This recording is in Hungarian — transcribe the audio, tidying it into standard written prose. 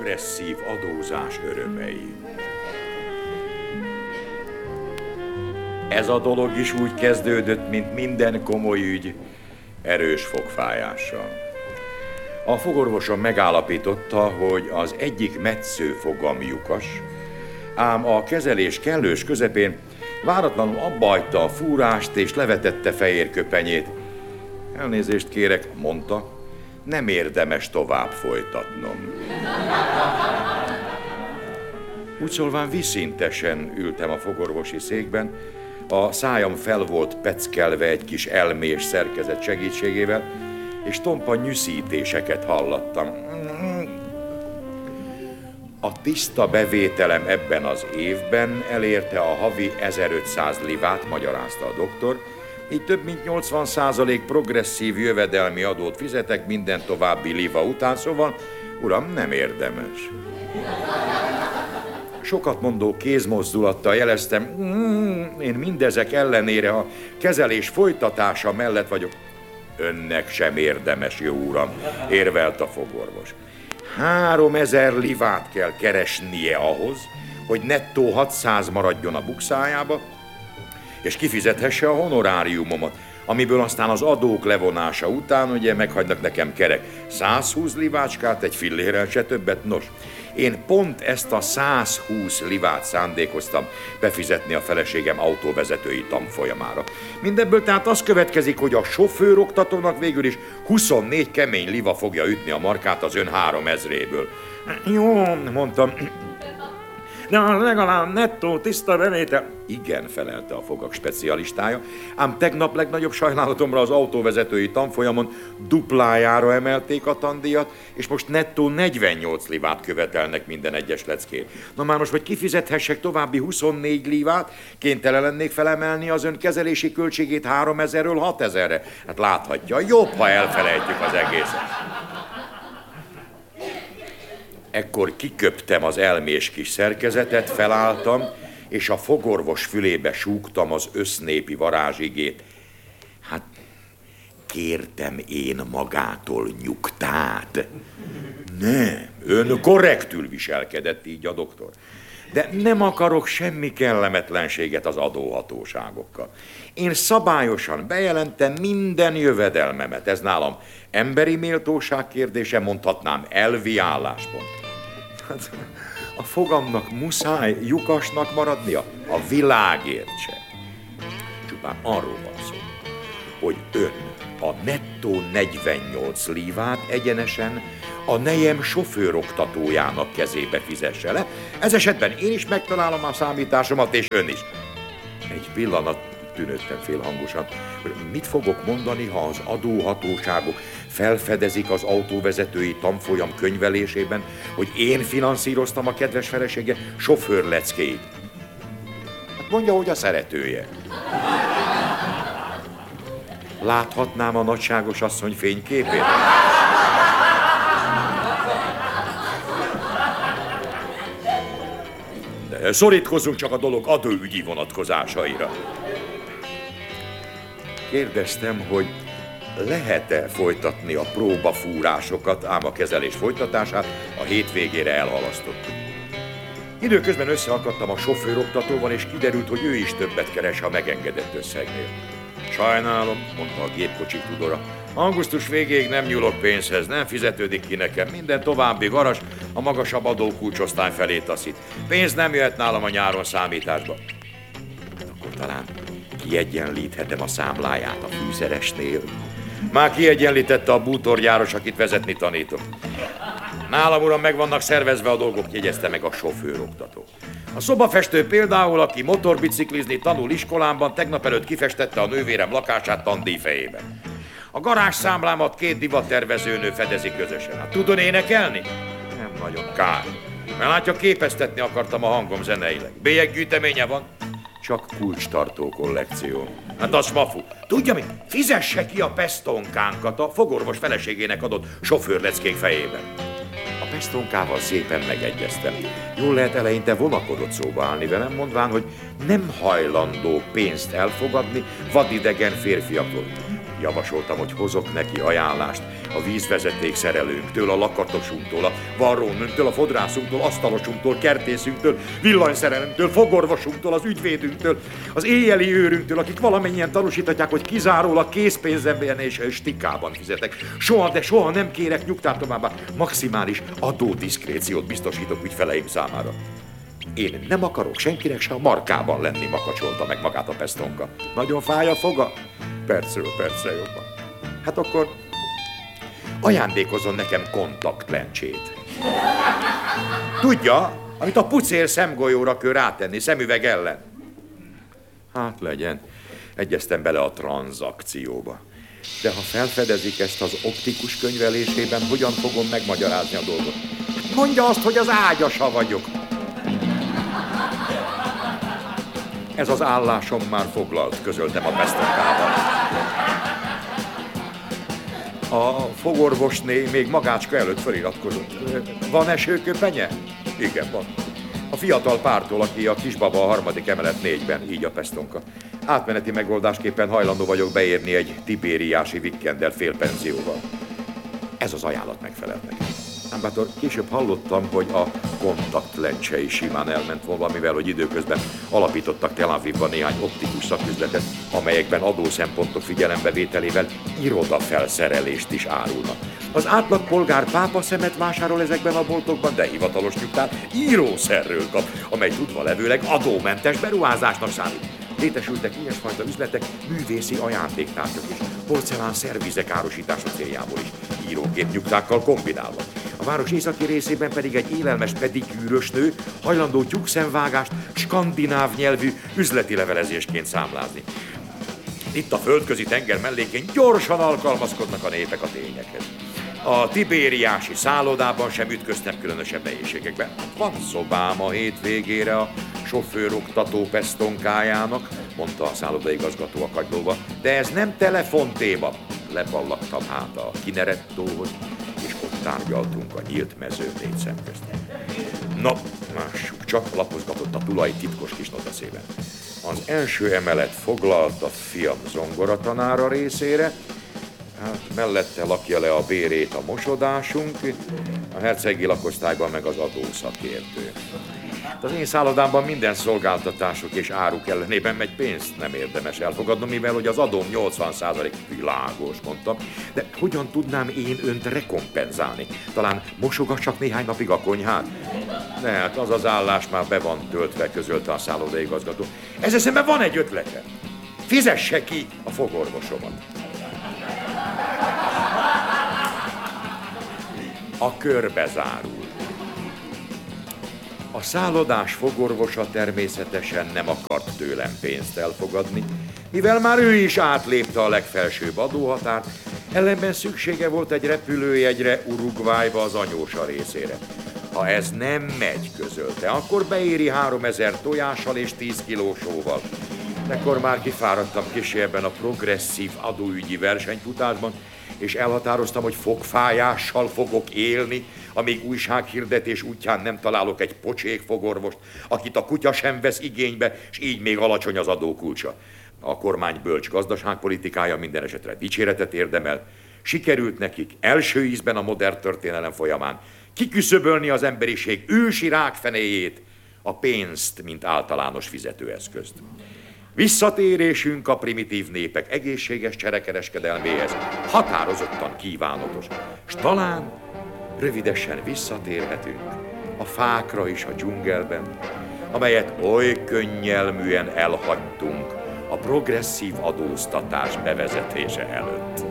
progresszív adózás örömei. Ez a dolog is úgy kezdődött, mint minden komoly ügy, erős fogfájással. A fogorvosom megállapította, hogy az egyik metszőfogam lyukas, ám a kezelés kellős közepén váratlanul abbahagyta a fúrást és levetette fehér köpenyét. Elnézést kérek, mondta, nem érdemes tovább folytatnom. Úgy szólván viszintesen ültem a fogorvosi székben, a szájam fel volt peckelve egy kis elmés szerkezet segítségével, és tompa nyüszítéseket hallattam. A tiszta bevételem ebben az évben elérte a havi 1500 livát, magyarázta a doktor, így több mint 80% progresszív jövedelmi adót fizetek minden további liva után, szóval, uram, nem érdemes. Sokat mondó kézmozdulattal jeleztem, én mindezek ellenére a kezelés folytatása mellett vagyok. Önnek sem érdemes, jó uram, érvelt a fogorvos. 3000 livát kell keresnie ahhoz, hogy nettó 600 maradjon a bukszájába, és kifizethesse a honoráriumomat, amiből aztán az adók levonása után ugye meghagynak nekem kerek 120 livácskát, egy fillérrel se többet. Nos, én pont ezt a 120 livát szándékoztam befizetni a feleségem autóvezetői tanfolyamára. Mindebből tehát az következik, hogy a sofőroktatónak végül is 24 kemény liva fogja ütni a markát az ön 3000-ből. Jó, mondtam, de legalább nettó tiszta bevétel. Igen, felelte a fogak specialistája, ám tegnap legnagyobb sajnálatomra az autóvezetői tanfolyamon duplájára emelték a tandíjat, és most nettó 48 livát követelnek minden egyes leckét. Na már most, hogy kifizethessek további 24 livát, kénytelen lennék felemelni az ön kezelési költségét 3000-ről 6000-re. Hát láthatja, jobb, ha elfelejtjük az egészet. Ekkor kiköptem az elmés kis szerkezetet, felálltam, és a fogorvos fülébe súgtam az össznépi varázsigét. Hát kértem én magától nyugtát. Nem, ön korrektül viselkedett, így a doktor. De nem akarok semmi kellemetlenséget az adóhatóságokkal. Én szabályosan bejelentem minden jövedelmemet. Ez nálam emberi méltóság kérdése, mondhatnám elvi álláspont. Hát, a fogamnak muszáj lyukasnak maradnia? A világért se. Csupán arról van szó, hogy ön a nettó 48 lívát egyenesen a nejem sofőroktatójának kezébe fizesse le. Ez esetben én is megtalálom a számításomat, és ön is. Egy pillanat, tűnődtem félhangosan, hogy mit fogok mondani, ha az adóhatóságok felfedezik az autóvezetői tanfolyam könyvelésében, hogy én finanszíroztam a kedves felesége sofőrleckéit. Hát mondja, hogy a szeretője. Láthatnám a nagyságos asszony fényképét? De szorítkozzunk csak a dolog adóügyi vonatkozásaira. Kérdeztem, hogy lehet-e folytatni a próbafúrásokat, ám a kezelés folytatását a hétvégére elhalasztottuk. Időközben összeakadtam a sofőroktatóval, és kiderült, hogy ő is többet keres a megengedett összegnél. Sajnálom, mondta a gépkocsi tudora. Augusztus végéig nem nyúlok pénzhez, nem fizetődik ki nekem. Minden további garas a magasabb adókulcsosztály felé taszít. Pénz nem jöhet nálam a nyáron számításba. Akkor talán kiegyenlíthetem a számláját a fűszeresnél. Már kiegyenlítette a bútorgyáros, akit vezetni tanítok. Nálam, uram, meg vannak szervezve a dolgok, jegyezte meg a sofőroktató. A szobafestő például, aki motorbiciklizni tanul iskolámban, tegnap előtt kifestette a nővérem lakását tandíj fejében. A garázs számlámat 2 divattervezőnő fedezi közösen. Hát tudod énekelni? Nem nagyon, kár. Mert látja, képeztetni akartam a hangom zeneileg. Bélyeggyűjteménye van? Csak kulcstartó kollekció. Hát az mafu. Tudja mi? Fizesse ki a pestonkánkat a fogorvos feleségének adott sofőrleckék fejében. A pestonkával szépen megegyeztem. Jól lehet, eleinte vonakodott szóba állni velem, mondván, hogy nem hajlandó pénzt elfogadni vadidegen férfiaktól. Javasoltam, hogy hozok neki ajánlást a vízvezeték szerelőnktől, a lakatosunktól, a varrónőnktől, a fodrászunktól, asztalosunktól, kertészünktől, villanyszerelőnktől, fogorvosunktól, az ügyvédünktől, az éjjeli őrünktől, akik valamennyien tanúsíthatják, hogy kizárólag készpénzemben és stikában fizetek. Soha, de soha nem kérek nyugtát továbbá. Maximális adódiszkréciót biztosítok ügyfeleim számára. Én nem akarok senkinek se a markában lenni, makacsolta meg magát a Pestonka. Nagyon fáj a foga? Percről percre jobban. Hát akkor ajándékozzon nekem kontaktlencsét. Tudja, amit a pucér szemgolyóra kell rátenni, szemüveg ellen. Hát legyen, egyeztem bele a tranzakcióba. De ha felfedezik ezt az optikus könyvelésében, hogyan fogom megmagyarázni a dolgot? Mondja azt, hogy az ágyasa vagyok. Ez az állásom már foglalt, közöltem a Pestonkával. A fogorvosné még magácska előtt feliratkozott. Van esőköpenye? Igen, van. A fiatal pártól, aki a kisbaba a 3. emelet 4-ben, így a Pestonka. Átmeneti megoldásképpen hajlandó vagyok beérni egy tibériási vikendel félpenzióval. Ez az ajánlat megfelelt nekem. Ám bátor, később hallottam, hogy a kontaktlencse is simán elment volna, mivel hogy időközben alapítottak Tel Avivban néhány optikus szaküzletet, amelyekben adószempontok figyelembevételével irodafelszerelést is árulnak. Az átlagpolgár pápaszemet vásárol ezekben a boltokban, de hivatalos nyugtát írószerről kap, amely tudva levőleg adómentes beruházásnak számít. Létesültek ilyesfajta üzletek művészi ajándéktárgyak és porcelán szervizek árusítása céljából is, írógépnyugtákkal kombinálva. A város északi részében pedig egy élelmes pedikűrös nő hajlandó tyúkszemvágást skandináv nyelvű üzleti levelezésként számlázni. Itt a földközi tenger mellékén gyorsan alkalmazkodnak a népek a tényekhez. A tibériási szállodában sem ütköztem különösebb nehézségekben. Van szobám a hétvégére a sofőroktató Pestonkájának, mondta a szállodaigazgató a kagylóba, de ez nem telefontéma. Leballagtam hát a Kinerettóhoz, és ott tárgyaltunk a nyílt mezőn 4 szem közt. Na, mássuk, csak lapozgatott a tulaj titkos kis notaszében. Az első emelet foglalt a fiam zongoratanára részére, hát mellette lakja le a bérét a mosodásunk, a hercegi lakosztályban meg az adószakértő. Az én szállodámban minden szolgáltatások és áruk ellenében megy, pénzt nem érdemes elfogadnom, mivel hogy az adóm 80% világos, mondtam. De hogyan tudnám én önt rekompenzálni? Talán mosogassak néhány napig a konyhát? Ne, hát az az állás már be van töltve, közölte a szállodaigazgató. Ez eszemben van egy ötlete. Fizesse ki a fogorvosomat. A körbe zárul. A szállodás fogorvosa természetesen nem akart tőlem pénzt elfogadni, mivel már ő is átlépte a legfelsőbb adóhatárt, ellenben szüksége volt egy repülőjegyre Uruguayba az anyósa részére. Ha ez nem megy, közölte, akkor beéri 3000 tojással és 10 kiló sóval. Ekkor már kifáradtam kissé ebben a progresszív adóügyi versenyfutásban, és elhatároztam, hogy fogfájással fogok élni, amíg újsághirdetés útján nem találok egy pocsék fogorvost, akit a kutya sem vesz igénybe, és így még alacsony az adókulcsa. A kormány bölcs gazdaságpolitikája minden esetre dicséretet érdemel. Sikerült nekik első ízben a modern történelem folyamán kiküszöbölni az emberiség ősi rákfenéjét, a pénzt, mint általános fizetőeszközt. Visszatérésünk a primitív népek egészséges cserekereskedelméhez határozottan kívánatos, s talán rövidesen visszatérhetünk a fákra is a dzsungelben, amelyet oly könnyelműen elhagytunk a progresszív adóztatás bevezetése előtt.